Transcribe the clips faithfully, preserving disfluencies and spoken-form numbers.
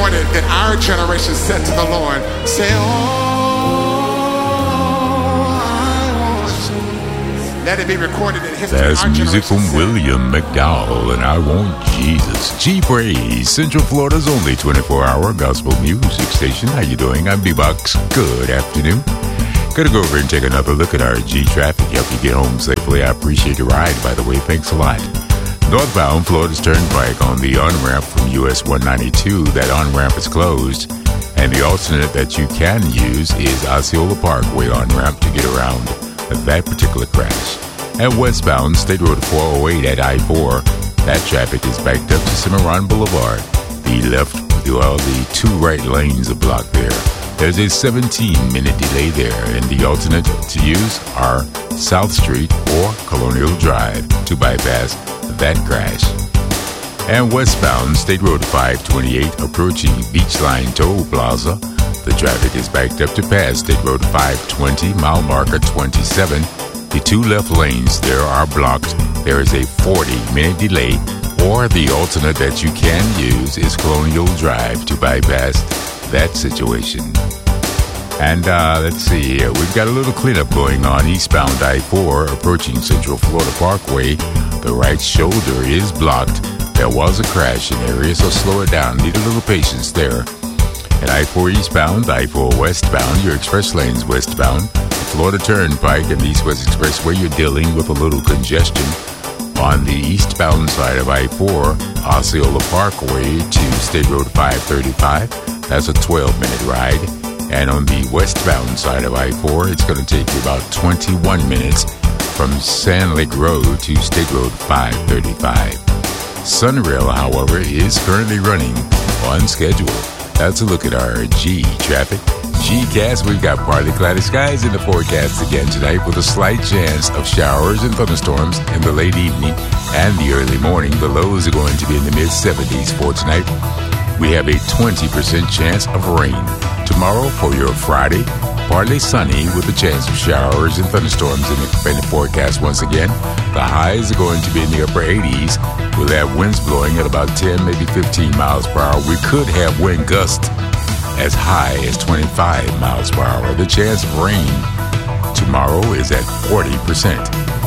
recorded that our generation said to the Lord, say, oh, I want you. Let it be recorded in history. That's our music from said, William McDowell, and I Want Jesus. G-Praise, Central Florida's only twenty-four hour gospel music station. How you doing? I'm B-Box. Good afternoon. Gonna go over and take another look at our G-Traffic. Help you get home safely. I appreciate your ride, by the way. Thanks a lot. Northbound Florida's Turnpike on the on-ramp from U S one ninety-two. That on-ramp is closed. And the alternate that you can use is Osceola Parkway on-ramp to get around that particular crash. And westbound State Road four oh eight at I four. That traffic is backed up to Cimarron Boulevard. The left, well, the two right lanes are blocked there. There's a seventeen minute delay there, and the alternate to use are South Street or Colonial Drive to bypass that crash. And westbound State Road five twenty-eight approaching Beachline Toll Plaza. The traffic is backed up to pass State Road five twenty, mile marker twenty-seven. The two left lanes there are blocked. There is a forty minute delay, or the alternate that you can use is Colonial Drive to bypass that situation. And uh, let's see here. We've got a little cleanup going on eastbound I four approaching Central Florida Parkway. The right shoulder is blocked. There was a crash in the area, so slow it down. Need a little patience there. At I four eastbound, I four westbound, your express lanes westbound, Florida Turnpike and the East West Expressway, you're dealing with a little congestion. On the eastbound side of I four, Osceola Parkway to State Road five thirty-five, that's a twelve minute ride. And on the westbound side of I four, it's going to take you about twenty-one minutes from Sand Lake Road to State Road five thirty-five. Sunrail, however, is currently running on schedule. That's a look at our G traffic. G-Cast, we've got partly cloudy skies in the forecast again tonight with a slight chance of showers and thunderstorms in the late evening and the early morning. The lows are going to be in the mid seventies for tonight. We have a twenty percent chance of rain. Tomorrow for your Friday, partly sunny with a chance of showers and thunderstorms in the, in the forecast once again. The highs are going to be in the upper eighties. We'll have winds blowing at about ten, maybe fifteen miles per hour. We could have wind gusts as high as twenty-five miles per hour. The chance of rain tomorrow is at forty percent.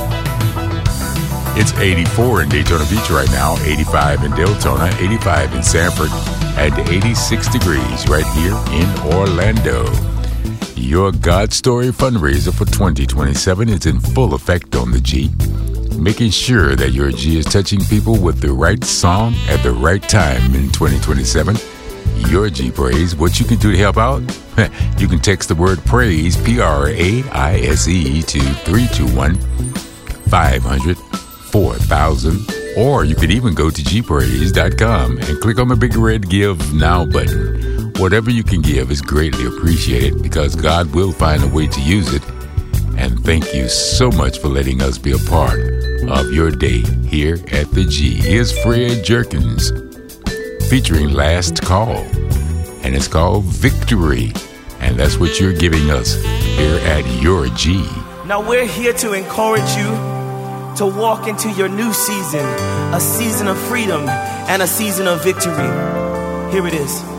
It's eighty-four in Daytona Beach right now, eighty-five in Deltona, eighty-five in Sanford, and eighty-six degrees right here in Orlando. Your God Story fundraiser for twenty twenty-seven is in full effect on the G, making sure that your G is touching people with the right song at the right time in twenty twenty-seven. Your G Praise. What you can do to help out? You can text the word praise, P R A I S E, to three two one, five hundred, four thousand. Or you could even go to g praise dot com and click on the big red Give Now button. Whatever you can give is greatly appreciated because God will find a way to use it. And thank you so much for letting us be a part of your day here at the G. Here's Fred Jerkins featuring Last Call, and it's called Victory, and that's what you're giving us here at your G. Now we're here to encourage you to walk into your new season, a season of freedom and a season of victory. Here it is.